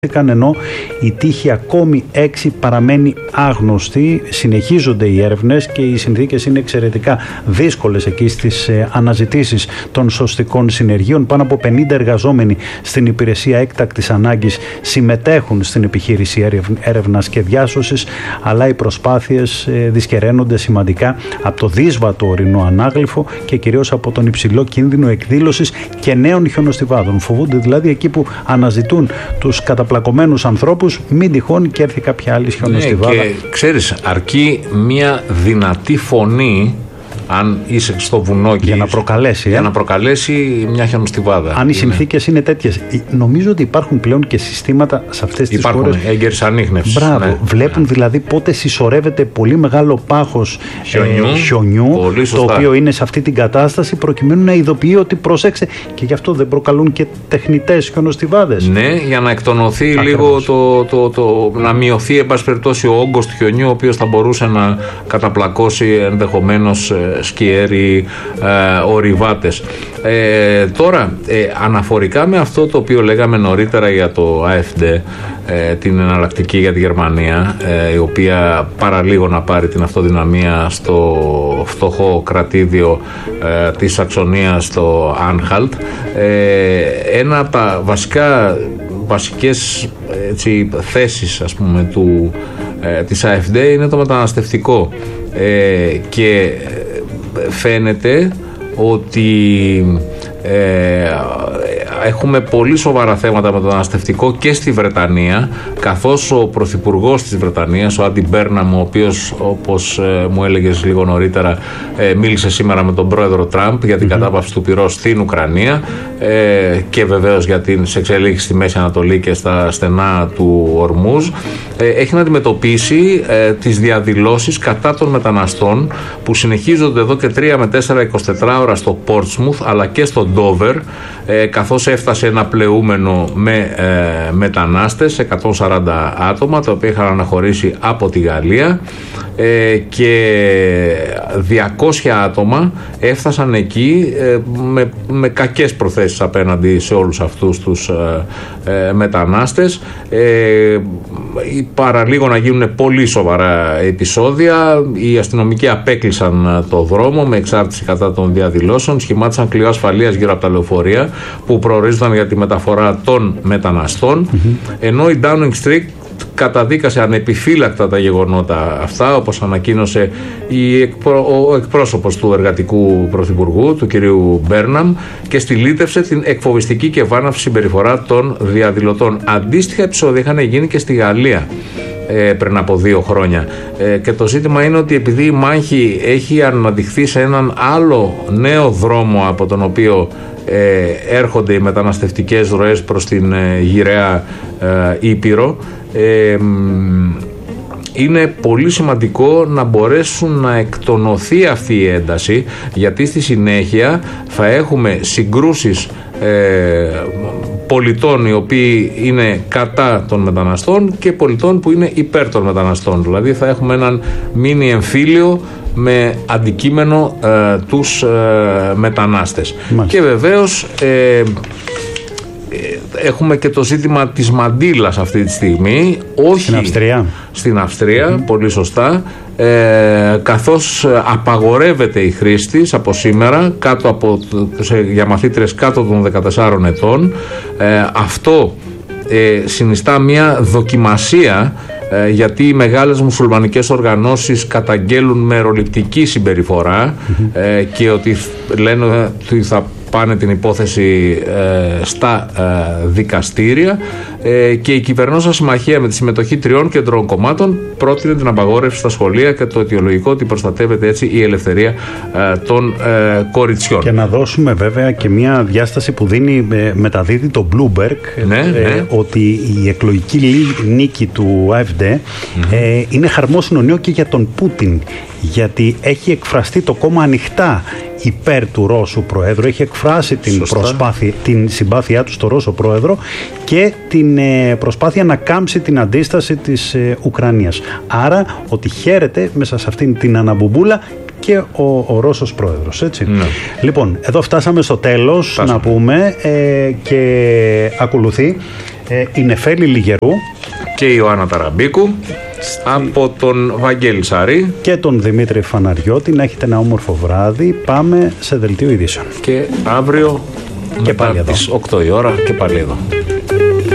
ενώ η τύχη ακόμη 6 παραμένει άγνωστη. Συνεχίζονται οι έρευνες και οι συνθήκες είναι εξαιρετικά δύσκολες εκεί στις αναζητήσεις των σωστικών συνεργείων. Πάνω από 50 εργαζόμενοι στην υπηρεσία έκτακτης ανάγκης συμμετέχουν στην επιχείρηση έρευνας και διάσωσης, αλλά οι προσπάθειες δυσκεραίνονται σημαντικά από το δύσβατο ορεινό ανάγλυφο και κυρίως από τον υψηλό κίνδυνο εκδήλωσης και νέων χιονοστιβάδων. Φοβούνται δηλαδή εκεί που αναζητούν τους καταπλακωμένους ανθρώπους, μην τυχόν και έρθει κάποια άλλη χιονοστιβάδα. Και ξέρεις, αρκεί μια δυνατή φωνή, αν είσαι στο βουνό και για να προκαλέσει μια χιονοστιβάδα. Αν οι συνθήκες είναι τέτοιες. Νομίζω ότι υπάρχουν πλέον και συστήματα σε αυτές τις χώρες. Υπάρχουν έγκαιρης ανίχνευσης. Μπράβο. Ναι. Βλέπουν δηλαδή πότε συσσωρεύεται πολύ μεγάλο πάχος χιονιού, το οποίο είναι σε αυτή την κατάσταση, προκειμένου να ειδοποιεί ότι προσέξε, και γι' αυτό δεν προκαλούν και τεχνητές χιονοστιβάδες. Ναι, για να εκτονωθεί λίγο να μειωθεί εν πάση περιπτώσει ο όγκος του χιονιού, ο οποίος θα μπορούσε να καταπλακώσει ενδεχομένως σκιέρι, ορειβάτες. Τώρα, αναφορικά με αυτό το οποίο λέγαμε νωρίτερα για το AfD, την εναλλακτική για τη Γερμανία, η οποία παραλίγο να πάρει την αυτοδυναμία στο φτωχό κρατήδιο της Σαξονίας, στο Άνχαλτ, ένα από τα βασικές θέσεις, ας πούμε, της AfD είναι το μεταναστευτικό, και φαίνεται ότι έχουμε πολύ σοβαρά θέματα μεταναστευτικό και στη Βρετανία, καθώς ο πρωθυπουργός της Βρετανίας, ο Άντι Μπέρναμ, ο οποίος, όπως μου έλεγες λίγο νωρίτερα, μίλησε σήμερα με τον πρόεδρο Τραμπ για την κατάπαυση του πυρός στην Ουκρανία, και βεβαίως για την εξελίξη στη Μέση Ανατολή και στα στενά του Ορμούζ, έχει να αντιμετωπίσει τις διαδηλώσεις κατά των μεταναστών που συνεχίζονται εδώ και 3 με 4-24 ώρα στο Πόρτσμουθ αλλά και στο Ντόβερ, καθώς έφτασε ένα πλεούμενο με μετανάστες, 140 άτομα, τα οποία είχαν αναχωρήσει από τη Γαλλία, και 200 άτομα έφτασαν εκεί με κακές προθέσεις απέναντι σε όλους αυτούς τους μετανάστες. Παραλίγο να γίνουν πολύ σοβαρά επεισόδια. Οι αστυνομικοί απέκλεισαν το δρόμο με εξάρτηση κατά των διαδηλώσεων, σχημάτισαν κλειό ασφαλείας γύρω από τα λεωφορεία που προορίζονταν για τη μεταφορά των μεταναστών, ενώ η Downing Street καταδίκασε ανεπιφύλακτα τα γεγονότα αυτά, όπως ανακοίνωσε ο εκπρόσωπος του εργατικού πρωθυπουργού, του κυρίου Μπέρναμ, και στυλίτευσε την εκφοβιστική και βάναυση συμπεριφορά των διαδηλωτών. Αντίστοιχα επεισόδια είχαν γίνει και στη Γαλλία πριν από 2 χρόνια, και το ζήτημα είναι ότι επειδή η μάχη έχει αναδειχθεί σε έναν άλλο νέο δρόμο από τον οποίο έρχονται οι μεταναστευτικές ροές προς την γυραιά Ήπειρο, είναι πολύ σημαντικό να μπορέσουν να εκτονωθεί αυτή η ένταση, γιατί στη συνέχεια θα έχουμε συγκρούσεις πολιτών οι οποίοι είναι κατά των μεταναστών και πολιτών που είναι υπέρ των μεταναστών. Δηλαδή θα έχουμε έναν μίνι εμφύλιο με αντικείμενο τους μετανάστες. Μάλιστα. Και βεβαίως έχουμε και το ζήτημα της μαντήλας αυτή τη στιγμή. Όχι στην Αυστρία, πολύ σωστά, καθώς απαγορεύεται η χρήση της από σήμερα για μαθήτρες κάτω των 14 ετών. Αυτό συνιστά μια δοκιμασία, γιατί οι μεγάλες μουσουλμανικές οργανώσεις καταγγέλουν μεροληπτική συμπεριφορά, και ότι λένε ότι θα πάνε την υπόθεση στα δικαστήρια, και η κυβερνώσα συμμαχία με τη συμμετοχή 3 κεντρών κομμάτων πρότεινε την απαγόρευση στα σχολεία και το αιτιολογικό ότι προστατεύεται έτσι η ελευθερία των κοριτσιών. Και να δώσουμε βέβαια και μια διάσταση που μεταδίδει το Bloomberg, ότι η εκλογική νίκη του AfD είναι χαρμόσυνο νέο και για τον Πούτιν, γιατί έχει εκφραστεί το κόμμα ανοιχτά υπέρ του Ρώσου Προέδρου, έχει εκφράσει την συμπάθειά του στο Ρώσο Πρόεδρο και την προσπάθεια να κάμψει την αντίσταση της Ουκρανίας. Άρα ότι χαίρεται μέσα σε αυτήν την αναμπομπούλα και ο Ρώσος πρόεδρος, έτσι. Ναι. Λοιπόν, εδώ φτάσαμε στο τέλος, να πούμε, και ακολουθεί η Νεφέλη Λιγερού και η Ιωάννα Ταραμπίκου από τον Βαγγέλη Σαρή και τον Δημήτρη Φαναριώτη. Να έχετε ένα όμορφο βράδυ. Πάμε σε δελτίο ειδήσεων. Και αύριο και πάλι μετά τις 8 η ώρα και πάλι εδώ.